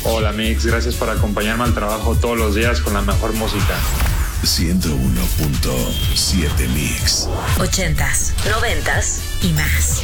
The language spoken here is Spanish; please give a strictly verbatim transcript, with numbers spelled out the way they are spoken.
Hola Mix, gracias por acompañarme al trabajo todos los días con la mejor música. ciento uno punto siete Mix. Ochentas, noventas y más.